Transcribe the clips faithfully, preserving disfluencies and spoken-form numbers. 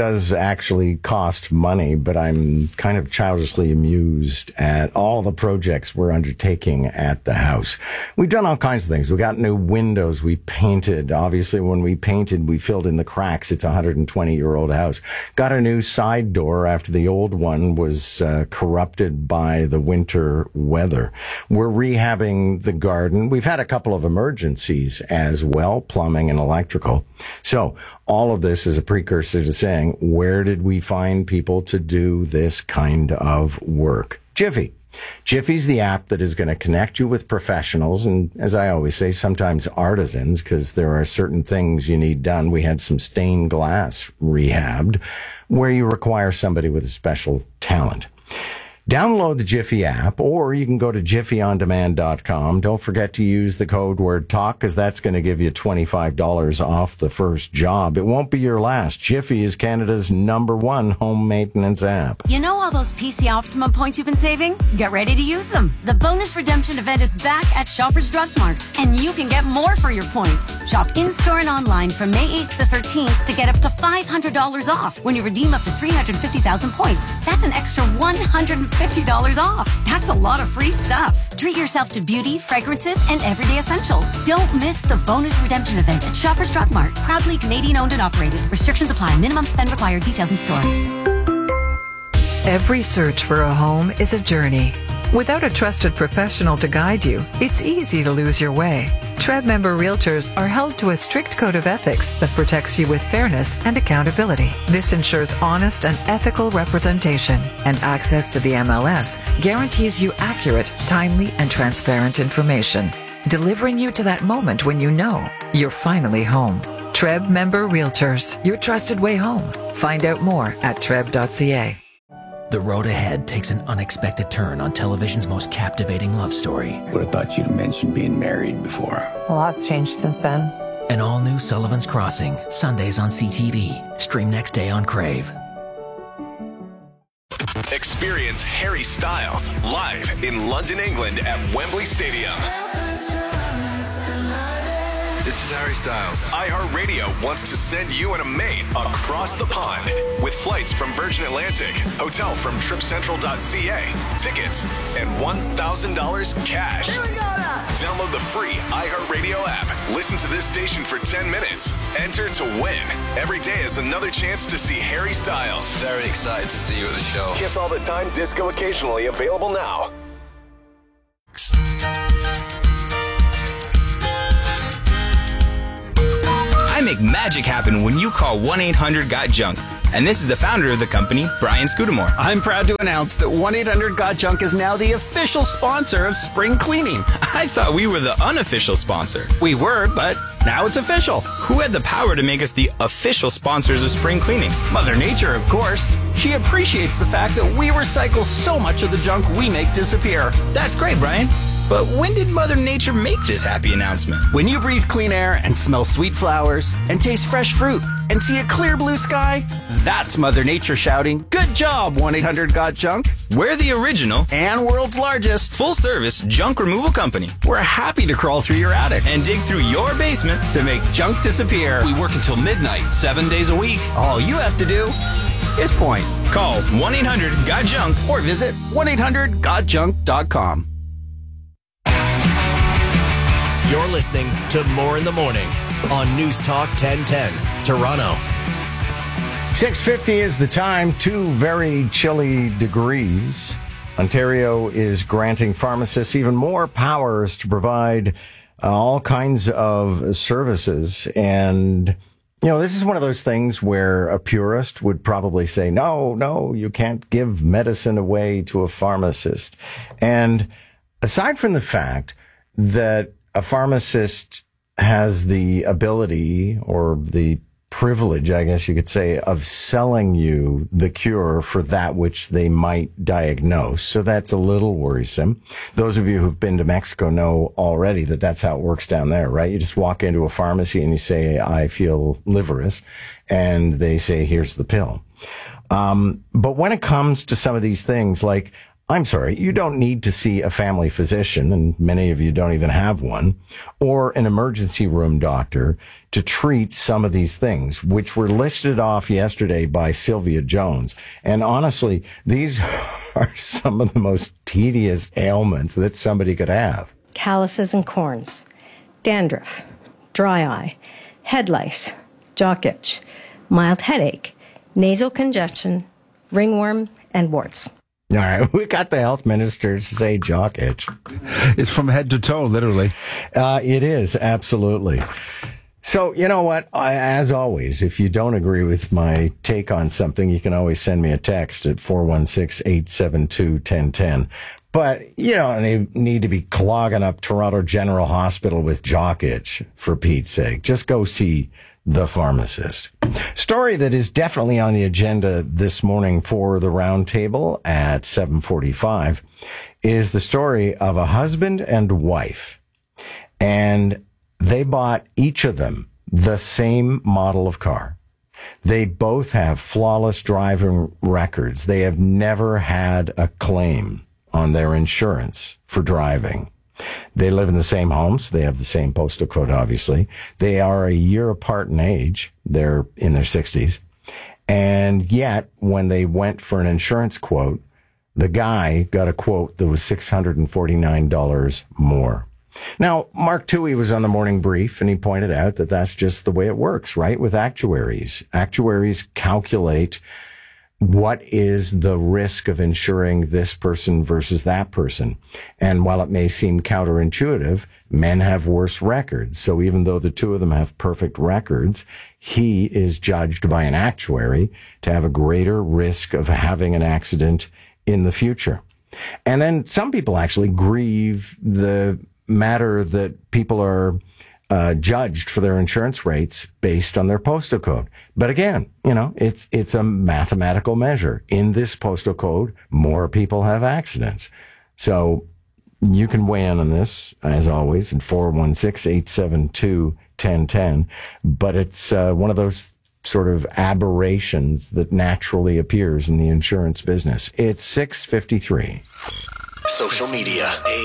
does actually cost money, but I'm kind of childishly amused at all the projects we're undertaking at the house. We've done all kinds of things. We got new windows. We painted. Obviously, when we painted, we filled in the cracks. It's a one hundred twenty year old house. Got a new side door after the old one was uh, corrupted by the winter weather. We're rehabbing the garden. We've had a couple of emergencies as well, plumbing and electrical. So all of this is a precursor to saying, where did we find people to do this kind of work? Jiffy. Jiffy's the app that is going to connect you with professionals and, as I always say, sometimes artisans, because there are certain things you need done. We had some stained glass rehabbed where you require somebody with a special talent. Download the Jiffy app, or you can go to jiffy on demand dot com. Don't forget to use the code word TALK, because that's going to give you twenty-five dollars off the first job. It won't be your last. Jiffy is Canada's number one home maintenance app. You know all those P C Optimum points you've been saving? Get ready to use them. The bonus redemption event is back at Shoppers Drug Mart, and you can get more for your points. Shop in-store and online from May eighth to thirteenth to get up to five hundred dollars off when you redeem up to three hundred fifty thousand points. That's an extra one hundred fifty dollars off. That's a lot of free stuff. Treat yourself to beauty, fragrances, and everyday essentials. Don't miss the bonus redemption event at Shoppers Drug Mart. Proudly Canadian owned and operated. Restrictions apply. Minimum spend required. Details in store. Every search for a home is a journey. Without a trusted professional to guide you, it's easy to lose your way. T R E B member realtors are held to a strict code of ethics that protects you with fairness and accountability. This ensures honest and ethical representation, and access to the M L S guarantees you accurate, timely, and transparent information, delivering you to that moment when you know you're finally home. T R E B member realtors, your trusted way home. Find out more at treb dot c a. The road ahead takes an unexpected turn on television's most captivating love story. Would have thought you'd have mentioned being married before. A lot's changed since then. An all-new Sullivan's Crossing, Sundays on C T V. Stream next day on Crave. Experience Harry Styles live in London, England at Wembley Stadium. This is Harry Styles. iHeartRadio wants to send you and a mate across the pond with flights from Virgin Atlantic, hotel from trip central dot c a, tickets, and one thousand dollars cash. Here we go now. Download the free iHeartRadio app. Listen to this station for ten minutes. Enter to win. Every day is another chance to see Harry Styles. Very excited to see you at the show. Kiss all the time, disco occasionally, available now. I make magic happen when you call one eight hundred got junk. And this is the founder of the company, Brian Scudamore. I'm proud to announce that one eight hundred got junk is now the official sponsor of spring cleaning. I thought we were the unofficial sponsor. We were, but now it's official. Who had the power to make us the official sponsors of spring cleaning? Mother Nature, of course. She appreciates the fact that we recycle so much of the junk we make disappear. That's great, Brian. But when did Mother Nature make this happy announcement? When you breathe clean air and smell sweet flowers and taste fresh fruit and see a clear blue sky, that's Mother Nature shouting, "Good job, one eight hundred got junk." We're the original and world's largest full-service junk removal company. We're happy to crawl through your attic and dig through your basement to make junk disappear. We work until midnight, seven days a week. All you have to do is point. Call one eight hundred got junk or visit one eight hundred got junk dot com. You're listening to More in the Morning on News Talk ten ten, Toronto. six fifty is the time, two very chilly degrees. Ontario is granting pharmacists even more powers to provide uh, all kinds of services. And, you know, this is one of those things where a purist would probably say, no, no, you can't give medicine away to a pharmacist. And aside from the fact that a pharmacist has the ability or the privilege, I guess you could say, of selling you the cure for that which they might diagnose. So that's a little worrisome. Those of you who've been to Mexico know already that that's how it works down there, right? You just walk into a pharmacy and you say, I feel liverous, and they say, here's the pill. Um, but when it comes to some of these things, like, I'm sorry, you don't need to see a family physician, and many of you don't even have one, or an emergency room doctor to treat some of these things, which were listed off yesterday by Sylvia Jones. And honestly, these are some of the most tedious ailments that somebody could have. Calluses and corns, dandruff, dry eye, head lice, jock itch, mild headache, nasal congestion, ringworm, and warts. All right, we got the health minister to say jock itch. It's from head to toe, literally. Uh, it is, absolutely. So, you know what? I, as always, if you don't agree with my take on something, you can always send me a text at four one six, eight seven two, one zero one zero. But you don't need to be clogging up Toronto General Hospital with jock itch, for Pete's sake. Just go see the pharmacist. Story that is definitely on the agenda this morning for the roundtable at seven forty-five is the story of a husband and wife. And they bought each of them the same model of car. They both have flawless driving records. They have never had a claim on their insurance for driving. They live in the same homes. They have the same postal code, obviously. They are a year apart in age. They're in their sixties. And yet, when they went for an insurance quote, the guy got a quote that was six hundred forty-nine dollars more. Now, Mark Toohey was on the morning brief, and he pointed out that that's just the way it works, right, with actuaries. Actuaries calculate what is the risk of insuring this person versus that person. And while it may seem counterintuitive, men have worse records. So even though the two of them have perfect records, he is judged by an actuary to have a greater risk of having an accident in the future. And then some people actually grieve the matter that people are uh, judged for their insurance rates based on their postal code. But again, you know, it's it's a mathematical measure. In this postal code, more people have accidents. So you can weigh in on this, as always, at four one six, eight seven two, one zero one zero. But it's uh, one of those sort of aberrations that naturally appears in the insurance business. It's six fifty-three. Social media, A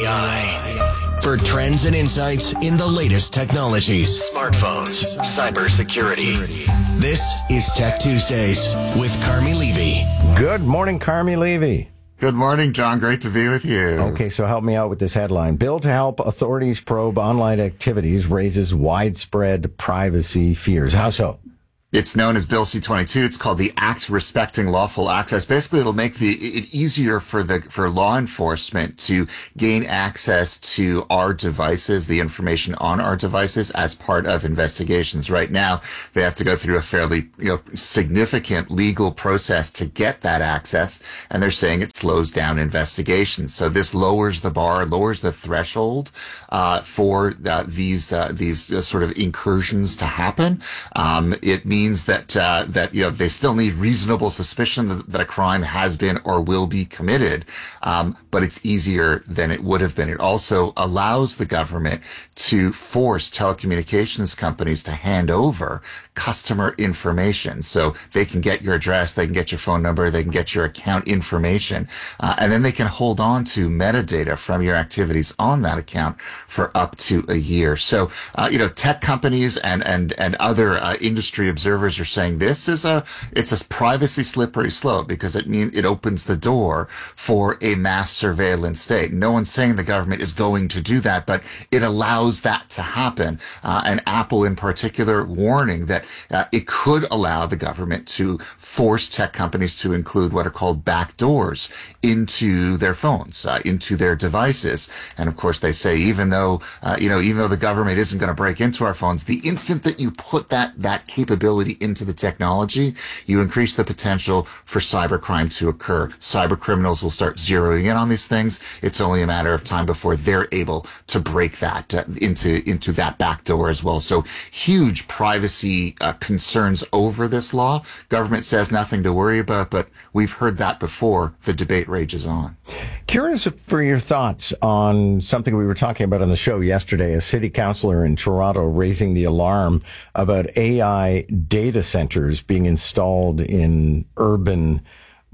I, for trends and insights in the latest technologies, smartphones, cybersecurity. This is Tech Tuesdays with Carmi Levy. Good morning, Carmi Levy. Good morning, John. Great to be with you. Okay, so help me out with this headline. Bill to help authorities probe online activities raises widespread privacy fears. How so? It's known as Bill C twenty-two. It's called the Act Respecting Lawful Access. Basically, it'll make the it easier for the for law enforcement to gain access to our devices, the information on our devices, as part of investigations. Right now, they have to go through a fairly you know significant legal process to get that access, and they're saying it slows down investigations. So this lowers the bar, lowers the threshold uh, for uh, these uh, these uh, sort of incursions to happen. Um, it means that uh, that you know they still need reasonable suspicion that, that a crime has been or will be committed, um, but it's easier than it would have been. It also allows the government to force telecommunications companies to hand over customer information, so they can get your address, they can get your phone number, they can get your account information, uh, and then they can hold on to metadata from your activities on that account for up to a year. So, uh, you know, tech companies and and and other uh, industry observers are saying this is a it's a privacy slippery slope because it means it opens the door for a mass surveillance state. No one's saying the government is going to do that, but it allows that to happen. Uh, and Apple, in particular, warning that uh, it could allow the government to force tech companies to include what are called backdoors into their phones, uh, into their devices. And of course, they say even though uh, you know even though the government isn't going to break into our phones, the instant that you put that that capability into the technology, you increase the potential for cybercrime to occur. Cyber criminals will start zeroing in on these things. It's only a matter of time before they're able to break that uh, into into that back door as well. So huge privacy uh, concerns over this law. Government says nothing to worry about, but we've heard that before. The debate rages on. Curious for your thoughts on something we were talking about on the show yesterday, a city councillor in Toronto raising the alarm about A I data centers being installed in urban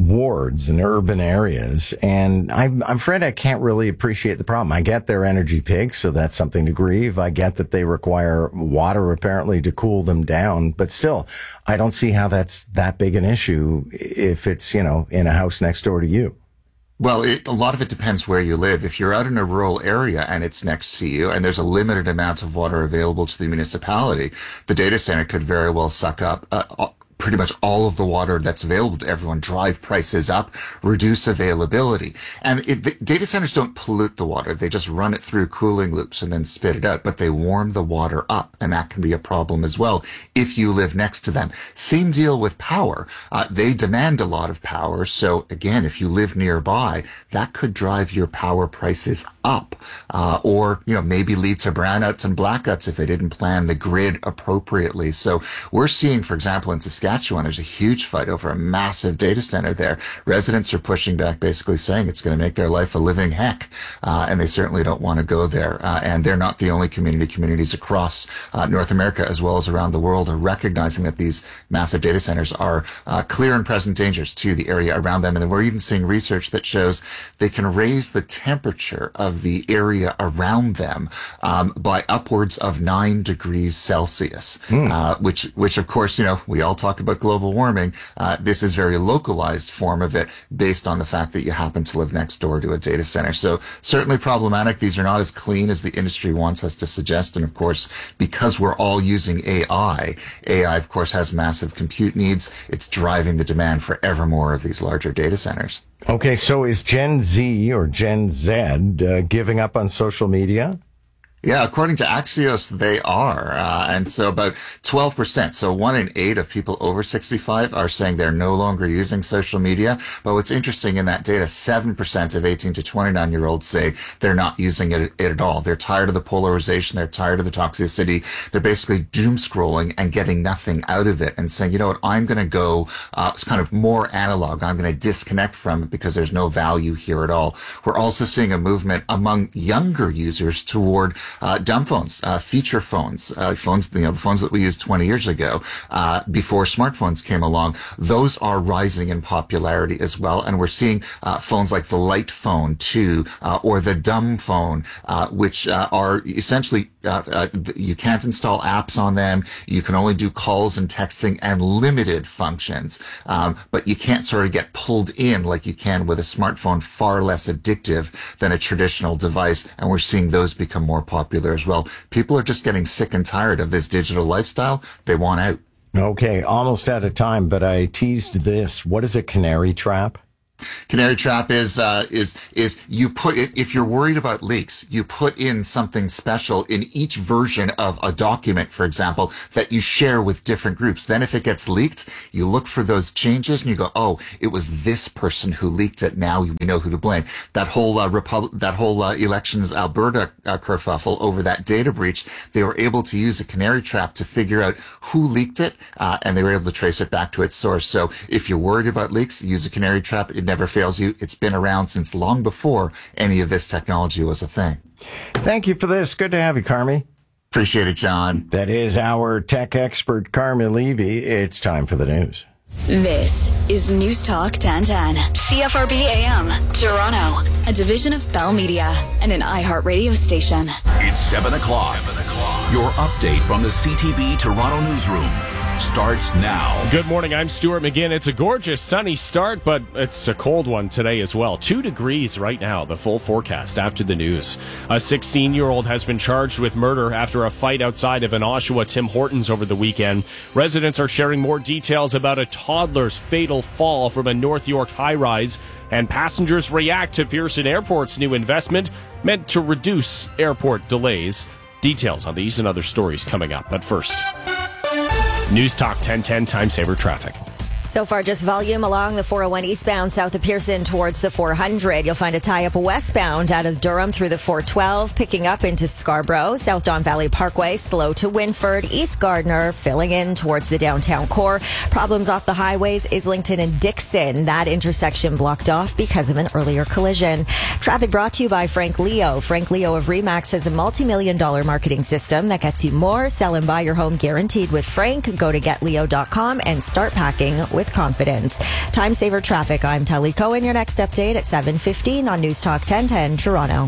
wards and urban areas, and I'm, I'm afraid I can't really appreciate the problem. I get they're energy pigs, so that's something to grieve. I get that they require water apparently to cool them down, but still, I don't see how that's that big an issue if it's, you know, in a house next door to you. Well, it, a lot of it depends where you live. If you're out in a rural area and it's next to you and there's a limited amount of water available to the municipality, the data center could very well suck up uh, pretty much all of the water that's available to everyone, drive prices up, reduce availability. And it, the data centers don't pollute the water. They just run it through cooling loops and then spit it out, but they warm the water up. And that can be a problem as well if you live next to them. Same deal with power. Uh, they demand a lot of power. So again, if you live nearby, that could drive your power prices up, uh, or, you know, maybe lead to brownouts and blackouts if they didn't plan the grid appropriately. So we're seeing, for example, in Saskatchewan, there's a huge fight over a massive data center there. Residents are pushing back, basically saying it's going to make their life a living heck, uh, and they certainly don't want to go there. Uh, and they're not the only community. Communities across uh, North America, as well as around the world, are recognizing that these massive data centers are uh, clear and present dangers to the area around them. And then we're even seeing research that shows they can raise the temperature of the area around them um, by upwards of nine degrees Celsius, mm. uh, which, which of course, you know, we all talk about global warming. Uh, this is very localized form of it based on the fact that you happen to live next door to a data center. So certainly problematic. These are not as clean as the industry wants us to suggest. And of course, because we're all using A I, A I of course has massive compute needs. It's driving the demand for ever more of these larger data centers. Okay, so is Gen Z or Gen Z uh, giving up on social media? Yeah, according to Axios, they are. Uh, and so about twelve percent, so one in eight of people over sixty-five are saying they're no longer using social media. But what's interesting in that data, seven percent of eighteen to twenty-nine year olds say they're not using it, it at all. They're tired of the polarization. They're tired of the toxicity. They're basically doom scrolling and getting nothing out of it and saying, you know what, I'm going to go uh, kind of more analog. I'm going to disconnect from it because there's no value here at all. We're also seeing a movement among younger users toward Uh, dumb phones, uh, feature phones, uh, phones, you know, the phones that we used twenty years ago, uh, before smartphones came along. Those are rising in popularity as well. And we're seeing, uh, phones like the light phone too, uh, or the dumb phone, uh, which, uh, are essentially, uh, uh, you can't install apps on them. You can only do calls and texting and limited functions. Um, but you can't sort of get pulled in like you can with a smartphone, far less addictive than a traditional device. And we're seeing those become more popular. Popular as well. People are just getting sick and tired of this digital lifestyle. They want out. Okay, almost out of time, but I teased this. What is a canary trap? Canary trap is, uh, is, is you put it, if you're worried about leaks, you put in something special in each version of a document, for example, that you share with different groups. Then if it gets leaked, you look for those changes and you go, oh, it was this person who leaked it. Now we know who to blame. That whole, uh, Republic, that whole, uh, elections Alberta uh, kerfuffle over that data breach, they were able to use a canary trap to figure out who leaked it, uh, and they were able to trace it back to its source. So if you're worried about leaks, use a canary trap. It never fails you. It's been around since long before any of this technology was a thing. Thank you for this. Good to have you, Carmi. Appreciate it, John. That is our tech expert, Carmi Levy. It's time for the news. This is News Talk ten ten, C F R B A M, Toronto, a division of Bell Media and an iHeartRadio station. It's seven o'clock. seven o'clock. Your update from the C T V Toronto newsroom starts now. Good morning, I'm Stuart McGinn. It's a gorgeous sunny start, but it's a cold one today as well. Two degrees right now, the full forecast after the news. A sixteen-year-old has been charged with murder after a fight outside of an Oshawa Tim Hortons over the weekend. Residents are sharing more details about a toddler's fatal fall from a North York high-rise, and passengers react to Pearson Airport's new investment meant to reduce airport delays. Details on these and other stories coming up, but first, News Talk ten ten Time Saver Traffic. So far, just volume along the four oh one eastbound south of Pearson towards the four hundred. You'll find a tie-up westbound out of Durham through the four twelve, picking up into Scarborough. South Don Valley Parkway, slow to Winford. East Gardner, filling in towards the downtown core. Problems off the highways, Islington and Dixon. That intersection blocked off because of an earlier collision. Traffic brought to you by Frank Leo. Frank Leo of Remax has a multi-million dollar marketing system that gets you more. Sell and buy your home guaranteed with Frank. Go to get leo dot com and start packing with with confidence. Time saver traffic. I'm Tally Cohen. Your next update at seven fifteen on News Talk ten ten Toronto.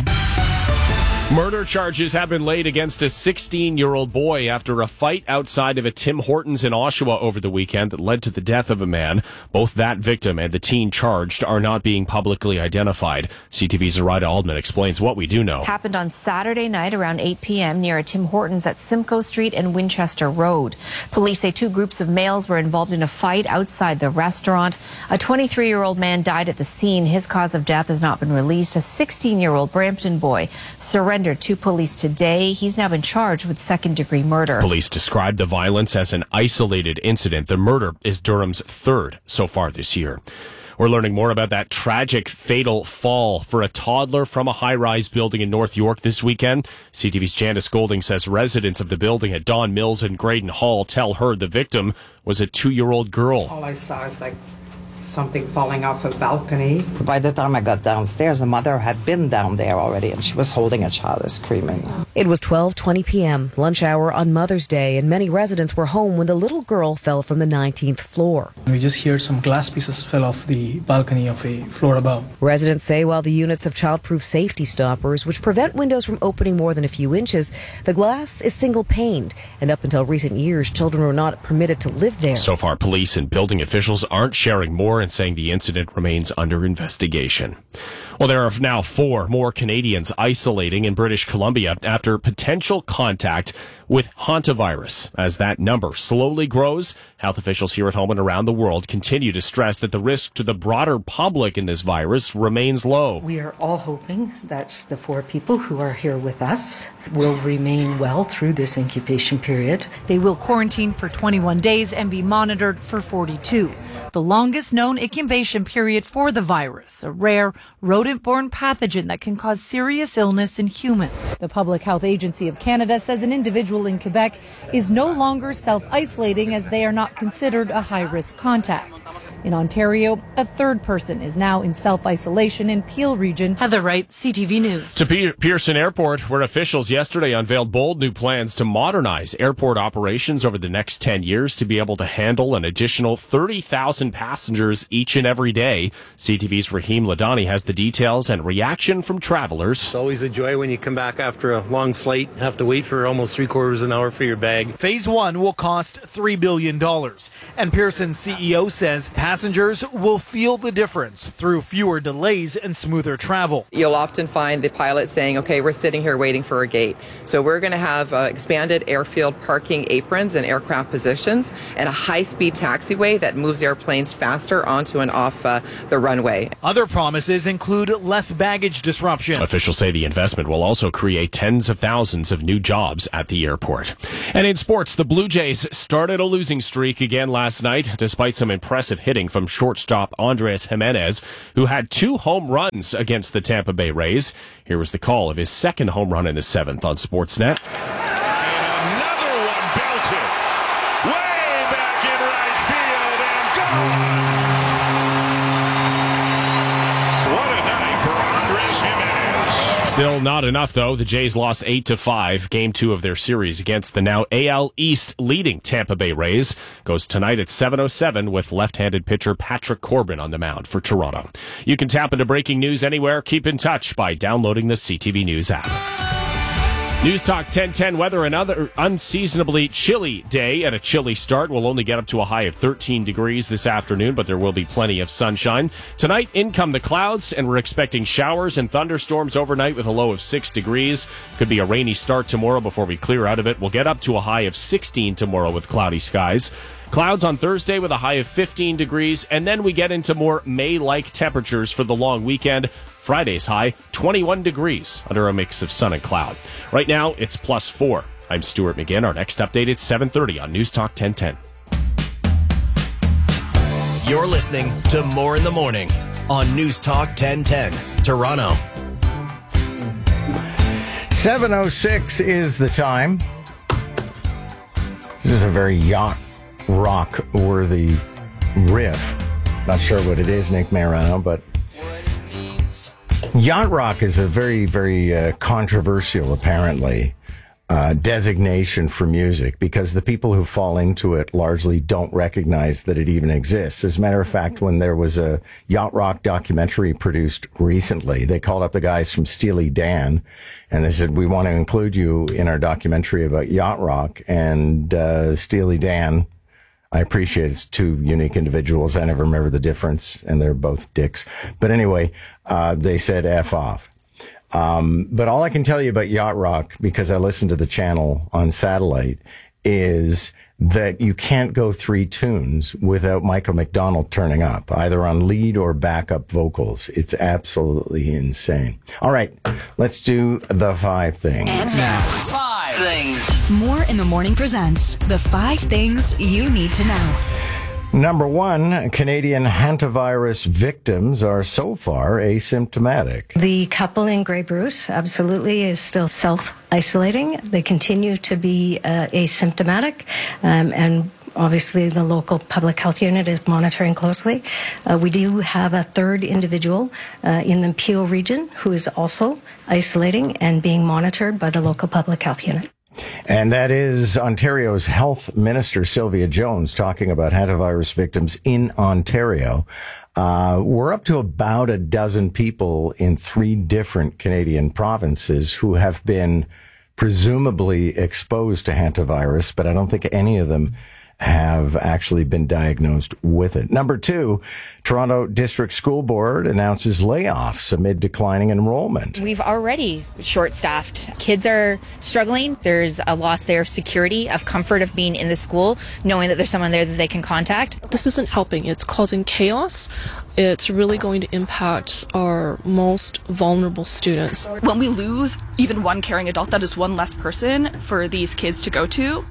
Murder charges have been laid against a sixteen-year-old boy after a fight outside of a Tim Hortons in Oshawa over the weekend that led to the death of a man. Both that victim and the teen charged are not being publicly identified. C T V's Arida Aldman explains what we do know. Happened on Saturday night around eight p.m. near a Tim Hortons at Simcoe Street and Winchester Road. Police say two groups of males were involved in a fight outside the restaurant. A twenty-three-year-old man died at the scene. His cause of death has not been released. A sixteen-year-old Brampton boy surrendered to police today. He's now been charged with second-degree murder. Police described the violence as an isolated incident. The murder is Durham's third so far this year. We're learning more about that tragic, fatal fall for a toddler from a high-rise building in North York this weekend. C T V's Janice Golding says residents of the building at Don Mills and Graydon Hall tell her the victim was a two-year-old girl. All I saw is like something falling off a balcony. By the time I got downstairs, a mother had been down there already, and she was holding a child screaming. It was twelve twenty p.m., lunch hour on Mother's Day, and many residents were home when the little girl fell from the nineteenth floor. We just heard some glass pieces fell off the balcony of a floor above. Residents say while the units have childproof safety stoppers, which prevent windows from opening more than a few inches, the glass is single-paned, and up until recent years, children were not permitted to live there. So far, police and building officials aren't sharing more and saying the incident remains under investigation. Well, there are now four more Canadians isolating in British Columbia after potential contact with hantavirus. As that number slowly grows, health officials here at home and around the world continue to stress that the risk to the broader public in this virus remains low. We are all hoping that the four people who are here with us will remain well through this incubation period. They will quarantine for twenty-one days and be monitored for forty-two, the longest known incubation period for the virus, a rare rodent-borne pathogen that can cause serious illness in humans. The Public Health Agency of Canada says an individual in Quebec is no longer self-isolating as they are not considered a high-risk contact. In Ontario, a third person is now in self-isolation in Peel Region. Heather Wright, C T V News. To P- Pearson Airport, where officials yesterday unveiled bold new plans to modernize airport operations over the next ten years to be able to handle an additional thirty thousand passengers each and every day. C T V's Raheem Ladani has the details and reaction from travelers. It's always a joy when you come back after a long flight, have to wait for almost three quarters of an hour for your bag. Phase one will cost three billion dollars, and Pearson's C E O says passengers will feel the difference through fewer delays and smoother travel. You'll often find the pilot saying, okay, we're sitting here waiting for a gate. So we're going to have uh, expanded airfield parking aprons and aircraft positions and a high-speed taxiway that moves airplanes faster onto and off uh, the runway. Other promises include less baggage disruption. Officials say the investment will also create tens of thousands of new jobs at the airport. And in sports, the Blue Jays started a losing streak again last night, despite some impressive hitting from shortstop Andres Jimenez, who had two home runs against the Tampa Bay Rays. Here was the call of his second home run in the seventh on Sportsnet. And another one belted way back in right field and gone. What a night for Andres Jimenez. Still not enough, though. The Jays lost eight to five. Game two of their series against the now A L East leading Tampa Bay Rays goes tonight at seven oh seven with left-handed pitcher Patrick Corbin on the mound for Toronto. You can tap into breaking news anywhere. Keep in touch by downloading the C T V News app. News Talk ten ten weather, another unseasonably chilly day and a chilly start. We'll only get up to a high of thirteen degrees this afternoon, but there will be plenty of sunshine. Tonight, in come the clouds, and we're expecting showers and thunderstorms overnight with a low of six degrees. Could be a rainy start tomorrow before we clear out of it. We'll get up to a high of sixteen tomorrow with cloudy skies. Clouds on Thursday with a high of fifteen degrees, and then we get into more May-like temperatures for the long weekend. Friday's high, twenty-one degrees under a mix of sun and cloud. Right now, it's plus four. I'm Stuart McGinn. Our next update is seven thirty on News Talk ten ten. You're listening to More in the Morning on News Talk ten ten, Toronto. seven oh six is the time. This is a very yacht rock-worthy riff. Not sure what it is, Nick Marano, but yacht rock is a very, very uh, controversial, apparently, uh, designation for music because the people who fall into it largely don't recognize that it even exists. As a matter of fact, when there was a Yacht Rock documentary produced recently, they called up the guys from Steely Dan and they said, we want to include you in our documentary about Yacht Rock. And uh, Steely Dan, I appreciate it's two unique individuals. I never remember the difference, and they're both dicks. But anyway, uh, they said F off. Um, but all I can tell you about Yacht Rock, because I listened to the channel on satellite, is that you can't go three tunes without Michael McDonald turning up, either on lead or backup vocals. It's absolutely insane. All right, let's do the five things. And now, five things. More in the Morning presents the five things you need to know. Number one, Canadian hantavirus victims are so far asymptomatic. The couple in Grey Bruce absolutely is still self-isolating. They continue to be uh, asymptomatic, um, and obviously the local public health unit is monitoring closely. Uh, we do have a third individual uh, in the Peel region who is also isolating and being monitored by the local public health unit. And that is Ontario's Health Minister, Sylvia Jones, talking about hantavirus victims in Ontario. Uh, we're up to about a dozen people in three different Canadian provinces who have been presumably exposed to hantavirus, but I don't think any of them have actually been diagnosed with it. Number two, Toronto District School Board announces layoffs amid declining enrollment. We've already short-staffed. Kids are struggling. There's a loss there of security, of comfort of being in the school, knowing that there's someone there that they can contact. This isn't helping. It's causing chaos. It's really going to impact our most vulnerable students. When we lose even one caring adult, that is one less person for these kids to go to.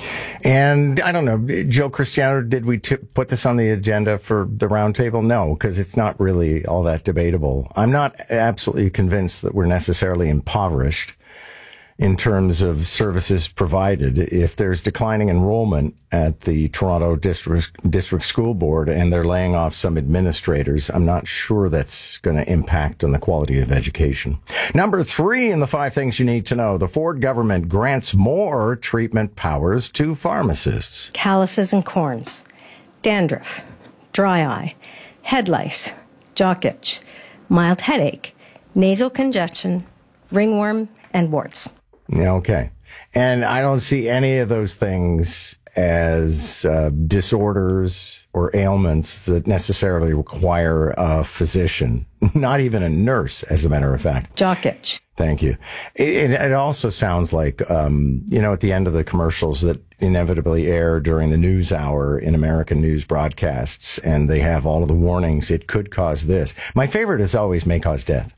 And I don't know, Joe Cristiano, did we t- put this on the agenda for the roundtable? No, because it's not really all that debatable. I'm not absolutely convinced that we're necessarily impoverished in terms of services provided. If there's declining enrollment at the Toronto District, District School Board and they're laying off some administrators, I'm not sure that's going to impact on the quality of education. Number three in the five things you need to know, the Ford government grants more treatment powers to pharmacists. Calluses and corns, dandruff, dry eye, head lice, jock itch, mild headache, nasal congestion, ringworm, and warts. Yeah, okay. And I don't see any of those things as uh, disorders or ailments that necessarily require a physician, not even a nurse, as a matter of fact. Jock itch. Thank you. It, it also sounds like, um, you know, at the end of the commercials that inevitably air during the news hour in American news broadcasts, and they have all of the warnings, it could cause this. My favorite is always may cause death.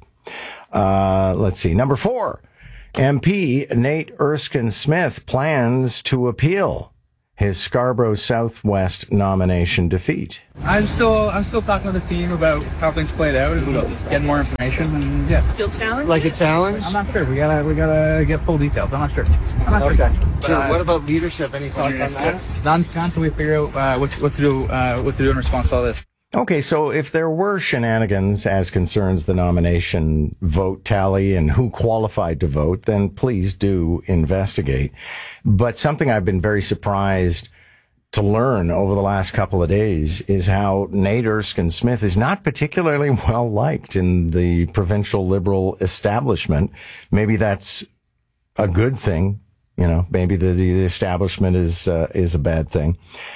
Uh, let's see. Number four. M P Nate Erskine-Smith plans to appeal his Scarborough Southwest nomination defeat. I'm still I'm still talking to the team about how things played out and getting more information, and yeah. Field challenge? Like a challenge? I'm not sure. We gotta we gotta get full details. I'm not sure. I'm not okay. sure. But, uh, what about leadership? Any thoughts on that? Not until we figure out uh, what what to do uh, what to do in response to all this. Okay, so if there were shenanigans as concerns the nomination vote tally and who qualified to vote, then please do investigate. But something I've been very surprised to learn over the last couple of days is how Nate Erskine-Smith is not particularly well liked in the provincial Liberal establishment. Maybe that's a good thing. You know, maybe the, the establishment is uh, is a bad thing.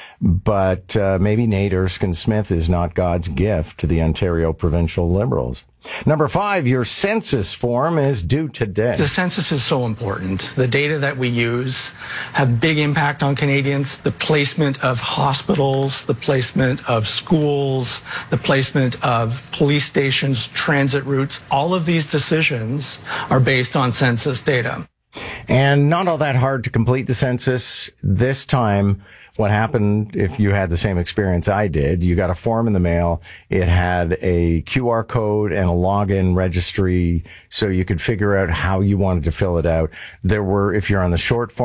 But uh, maybe Nate Erskine-Smith is not God's gift to the Ontario Provincial Liberals. Number five, your census form is due today. The census is so important. The data that we use have big impact on Canadians. The placement of hospitals, the placement of schools, the placement of police stations, transit routes, all of these decisions are based on census data. And not all that hard to complete the census. This time, what happened, if you had the same experience I did, you got a form in the mail. It had a Q R code and a login registry so you could figure out how you wanted to fill it out. There were, if you're on the short form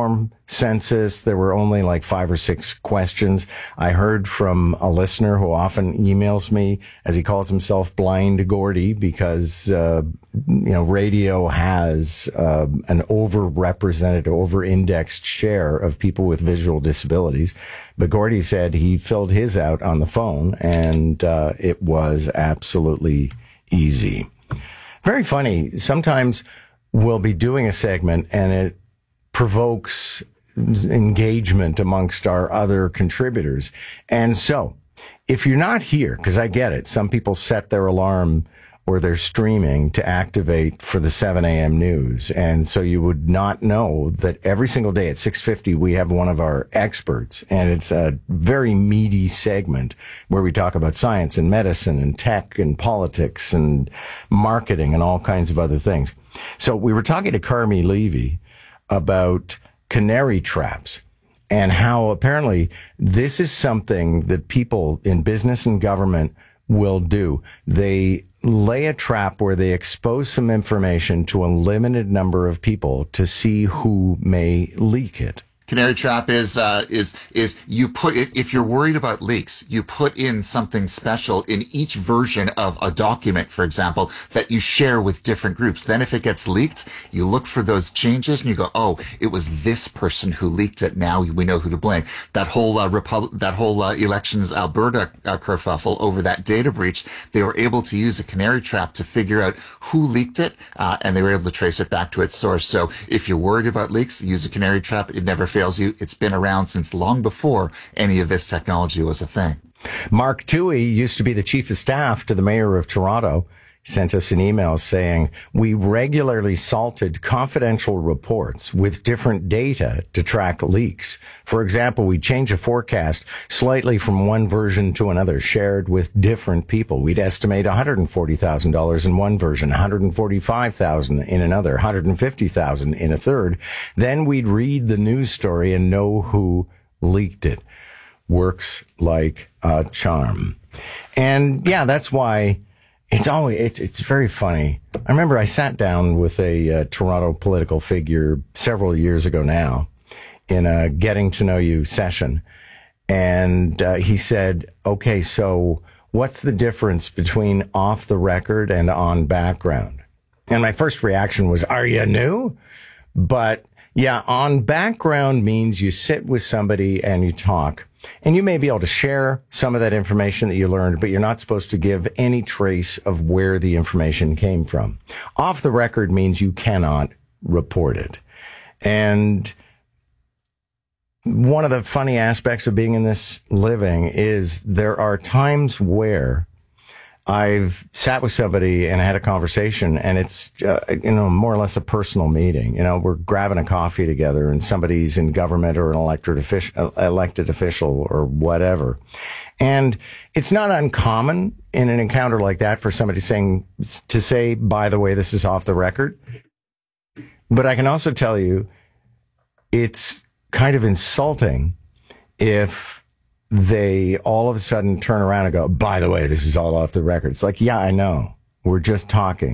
census. There were only like five or six questions. I heard from a listener who often emails me, as he calls himself, Blind Gordy, because, uh, you know, radio has uh, an overrepresented, over-indexed share of people with visual disabilities. But Gordy said he filled his out on the phone, and uh, it was absolutely easy. Very funny. Sometimes we'll be doing a segment, and it provokes engagement amongst our other contributors. And so, if you're not here, because I get it, some people set their alarm or they're streaming to activate for the seven a.m. news. And so you would not know that every single day at six fifty, we have one of our experts. And it's a very meaty segment where we talk about science and medicine and tech and politics and marketing and all kinds of other things. So we were talking to Carmi Levy about canary traps and how apparently this is something that people in business and government will do. They lay a trap where they expose some information to a limited number of people to see who may leak it. Canary trap is uh, is is you put it, if you're worried about leaks, you put in something special in each version of a document, for example, that you share with different groups. Then if it gets leaked, you look for those changes and you go, oh, it was this person who leaked it. Now we know who to blame. That whole uh, Repub- that whole uh, elections Alberta uh, kerfuffle over that data breach, they were able to use a canary trap to figure out who leaked it, uh, and they were able to trace it back to its source. So if you're worried about leaks, use a canary trap. It never fails you. It's been around since long before any of this technology was a thing. Mark Toohey used to be the chief of staff to the mayor of Toronto. He sent us an email saying, we regularly salted confidential reports with different data to track leaks. For example, we change a forecast slightly from one version to another, shared with different people. We'd estimate one hundred forty thousand dollars in one version, one hundred forty-five thousand dollars in another, one hundred fifty thousand dollars in a third. Then we'd read the news story and know who leaked it. Works like a charm. And yeah, that's why It's always, it's, it's very funny. I remember I sat down with a uh, Toronto political figure several years ago now in a getting to know you session. And uh, he said, okay, so what's the difference between off the record and on background? And my first reaction was, are you new? But yeah, on background means you sit with somebody and you talk. And you may be able to share some of that information that you learned, but you're not supposed to give any trace of where the information came from. Off the record means you cannot report it. And one of the funny aspects of being in this living is there are times where I've sat with somebody and I had a conversation, and it's, uh, you know, more or less a personal meeting. You know, we're grabbing a coffee together and somebody's in government or an elected official, elected official or whatever. And it's not uncommon in an encounter like that for somebody saying, to say, by the way, this is off the record. But I can also tell you it's kind of insulting if they all of a sudden turn around and go, by the way, this is all off the record. It's like, yeah, I know. We're just talking.